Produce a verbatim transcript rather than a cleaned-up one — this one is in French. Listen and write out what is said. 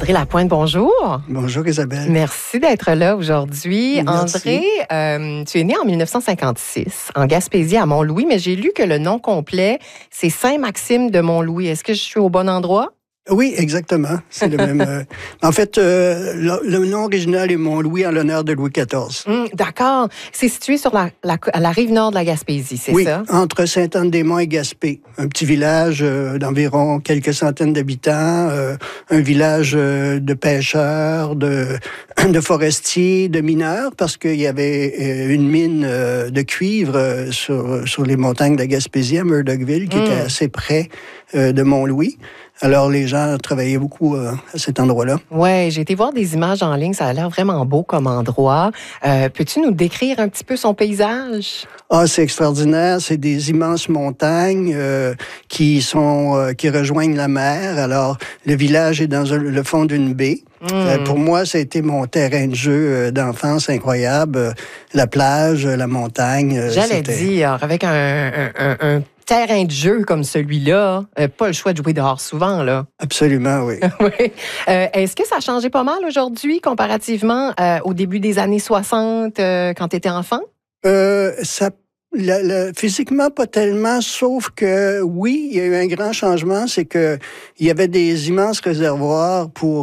André Lapointe, bonjour. Bonjour Isabelle. Merci d'être là aujourd'hui. Merci. André, euh, tu es né en mille neuf cent cinquante-six en Gaspésie à Mont-Louis, mais j'ai lu que le nom complet, c'est Saint-Maxime de Mont-Louis. Est-ce que je suis au bon endroit? Oui, exactement. C'est le même. Euh... En fait, euh, le, le nom original est Mont-Louis en l'honneur de Louis quatorze. Hum, d'accord. C'est situé sur la, la, à la rive nord de la Gaspésie, c'est oui, ça? Oui, entre Sainte-Anne-des-Monts et Gaspé. Un petit village euh, d'environ quelques centaines d'habitants, euh, un village euh, de pêcheurs, de, de forestiers, de mineurs, parce qu'il y avait euh, une mine euh, de cuivre euh, sur, sur les montagnes de la Gaspésie, à Murdochville, qui hum. était assez près euh, de Mont-Louis. Alors, les gens travaillaient beaucoup euh, à cet endroit-là. Oui, j'ai été voir des images en ligne. Ça a l'air vraiment beau comme endroit. Euh, peux-tu nous décrire un petit peu son paysage? Ah, c'est extraordinaire. C'est des immenses montagnes euh, qui sont euh, qui rejoignent la mer. Alors, le village est dans un, le fond d'une baie. Mmh. Euh, pour moi, ça a été mon terrain de jeu euh, d'enfance incroyable. Euh, la plage, la montagne. Euh, J'allais c'était... dire, avec un, un, un, un terrain de jeu comme celui-là, euh, pas le choix de jouer dehors souvent, là. Absolument, oui. oui. Euh, est-ce que ça a changé pas mal aujourd'hui comparativement euh, au début des années soixante euh, quand tu étais enfant? Euh, ça Le, le, physiquement, pas tellement, sauf que, oui, il y a eu un grand changement, c'est que il y avait des immenses réservoirs pour